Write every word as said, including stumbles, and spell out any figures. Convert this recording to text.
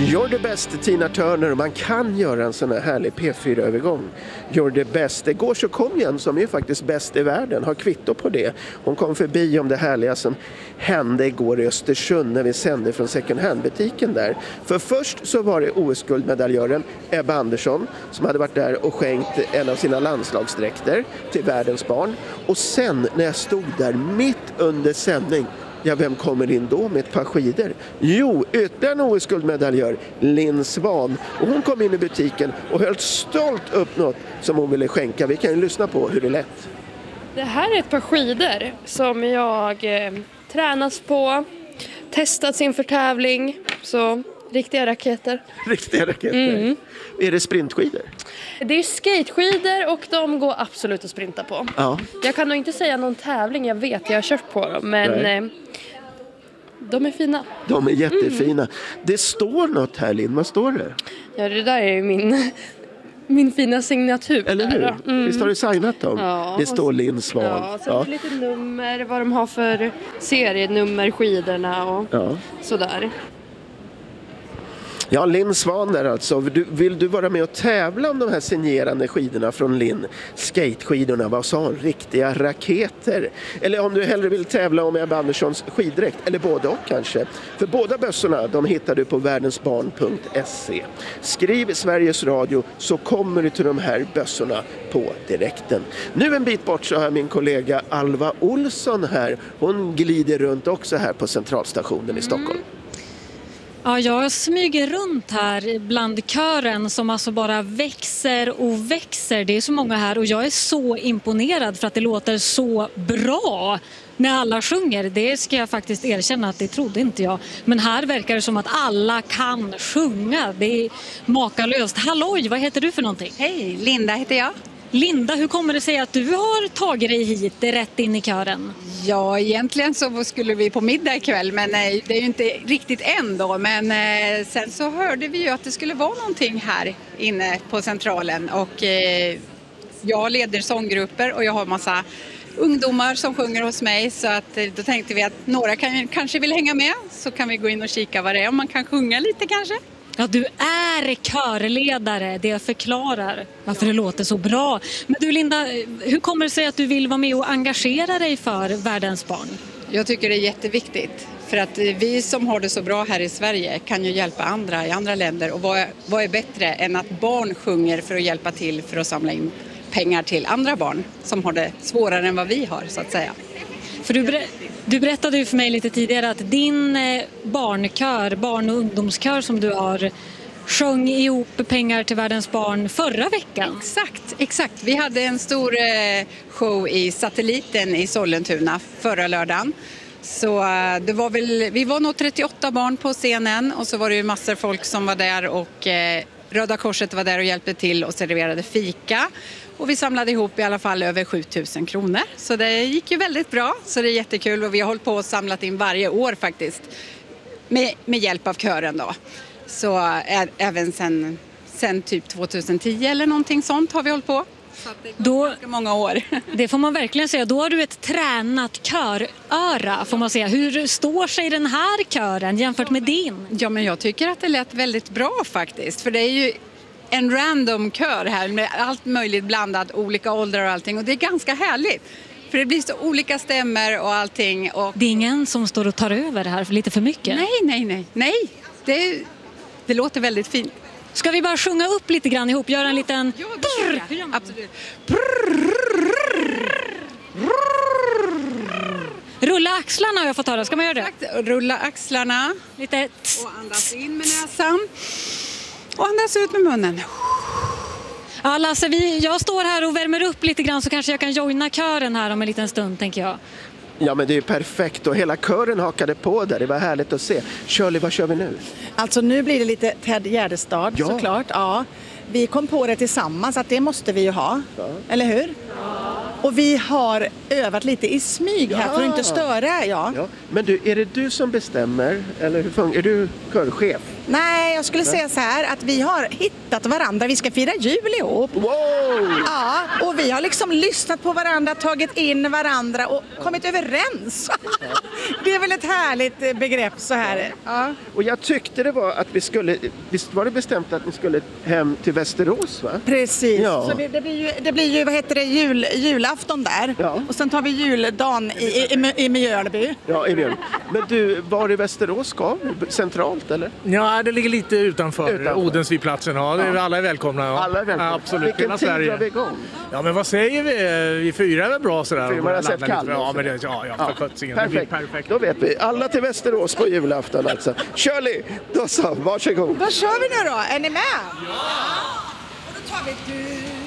You're the best, Tina Turner. Man kan göra en sån här härlig P fyra-övergång. You're the best. Igår så kom Jen som är faktiskt bäst i världen. Har kvitto på det. Hon kom förbi om det härliga som hände igår i Östersund när vi sände från second hand-butiken där. För först så var det O S-guldmedaljören Ebba Andersson som hade varit där och skänkt en av sina landslagsdräkter till världens barn. Och sen när jag stod där mitt under sändning, ja, vem kommer in då med ett par skidor? Jo, ytterligare en O S-guldmedaljör, Linn Svan. Och hon kom in i butiken och höll stolt upp något som hon ville skänka. Vi kan ju lyssna på hur det lät. Det här är ett par skidor som jag eh, tränas på, testats inför tävling. Så riktiga raketer. Riktiga raketer. Mm. Är det sprintskidor? Det är skateskidor och de går absolut att sprinta på. Ja. Jag kan nog inte säga någon tävling, jag vet, jag har kört på dem. Men eh, de är fina. De är jättefina. Mm. Det står något här, Linn. Vad står det? Ja, det där är ju min, min fina signatur. Eller hur? Mm. Visst har du signat dem? Ja. Det står Linn Svan. Ja, så ja. Lite nummer, vad de har för serienummer, skidorna och ja. Sådär. Ja, Linn Svan där alltså. Vill, vill du vara med och tävla om de här signerande skidorna från Linn? Skateskidorna, vad sa hon? Riktiga raketer. Eller om du hellre vill tävla om Ebba Anderssons skiddräkt. Eller både och kanske. För båda bössorna, de hittar du på världensbarn punkt se. Skriv Sveriges Radio så kommer du till de här bössorna på direkten. Nu en bit bort så har min kollega Alva Olsson här. Hon glider runt också här på centralstationen i Stockholm. Ja, jag smyger runt här bland kören som alltså bara växer och växer. Det är så många här och jag är så imponerad för att det låter så bra när alla sjunger. Det ska jag faktiskt erkänna att det trodde inte jag. Men här verkar det som att alla kan sjunga. Det är makalöst. Halloj, vad heter du för någonting? Hej, Linda heter jag. Linda, hur kommer det sig att du har tagit dig hit rätt in i kören? Ja, egentligen så skulle vi på middag ikväll, men nej, det är ju inte riktigt än då. Men eh, sen så hörde vi ju att det skulle vara någonting här inne på centralen. Och eh, jag leder sånggrupper och jag har massa ungdomar som sjunger hos mig. Så att, eh, då tänkte vi att några kan, kanske vill hänga med. Så kan vi gå in och kika vad det är, om man kan sjunga lite kanske. Ja, du är körledare. Det förklarar varför det låter så bra. Men du Linda, hur kommer det sig att du vill vara med och engagera dig för världens barn? Jag tycker det är jätteviktigt. För att vi som har det så bra här i Sverige kan ju hjälpa andra i andra länder. Och vad är, vad är bättre än att barn sjunger för att hjälpa till för att samla in pengar till andra barn som har det svårare än vad vi har, så att säga. För du ber- Du berättade ju för mig lite tidigare att din barnkör, barn- och ungdomskör som du har, sjöng ihop pengar till världens barn förra veckan. Exakt, exakt. Vi hade en stor show i Satelliten i Sollentuna förra lördagen. Så det var väl, vi var nog trettioåtta barn på scenen och så var det ju massor folk som var där och Röda Korset var där och hjälpte till och serverade fika. Och vi samlade ihop i alla fall över sju tusen kronor. Så det gick ju väldigt bra. Så det är jättekul och vi har hållit på och samlat in varje år faktiskt. Med, med hjälp av kören då. Så ä, även sen, sen typ tjugohundratio eller någonting sånt har vi hållit på. Så att det går då, ganska många år. Det får man verkligen säga. Då har du ett tränat köröra får man säga. Hur står sig den här kören jämfört med din? Ja, men jag tycker att det lät väldigt bra faktiskt. För det är ju en random kör här med allt möjligt blandat, olika åldrar och allting. Och det är ganska härligt. För det blir så olika stämmer och allting. Och det är ingen som står och tar över det här för lite för mycket? Nej, nej, nej. nej. Det, det låter väldigt fint. Ska vi bara sjunga upp lite grann ihop? Göra en liten... Ja, det gör absolut. Rulla axlarna har jag fått höra. Ska man göra det? Exakt. Rulla axlarna. Lite... Och andas in med näsan. Och andas ut med munnen. Ja, Lasse, vi, jag står här och värmer upp lite grann så kanske jag kan joina kören här om en liten stund, tänker jag. Ja, men det är ju perfekt och hela kören hakade på där. Det var härligt att se. Shirley, vad kör vi nu? Alltså nu blir det lite Ted Gärdestad, ja. såklart. Ja. Vi kom på det tillsammans att det måste vi ju ha, ja. Eller hur? Ja. Och vi har övat lite i smyg här Ja. för att inte störa. Ja. Ja. Men du, är det du som bestämmer eller hur funkar? Är du körchef? Nej, jag skulle säga så här att vi har hittat varandra. Vi ska fira jul ihop. Wow! Ja, och vi har liksom lyssnat på varandra, tagit in varandra och kommit överens. Det är väl ett härligt begrepp så här. Ja. Och jag tyckte det var att vi skulle, visst var det bestämt att ni skulle hem till Västerås, va? Precis, Ja. så det, det, blir ju, det blir ju, vad heter det, jul, julafton där. Ja. Och sen tar vi juldagen i, i, i, i Mjölby. Ja, i Mjölby. Men du, var i Västerås ska vi? Centralt eller? Ja, det ligger lite utanför, Utanför. Odensviplatsen. Ja, det är, alla är välkomna. Ja. Alla är välkomna. Ja, absolut. Vilken Hela tid Sverige. drar vi igång? Ja, men vad säger vi? Vi fyra är väl bra sådär. Fyra, man har sett Landar lite. Kalle. Ja, men det, ja, ja, för sjuttsingen. Det blir Perfekt. perfekt. Då vet vi. Alla till Västerås på julafton alltså. Shirley, då så, varsågod. Vad kör vi nu då? Är ni med? Ja! Och då tar vi du.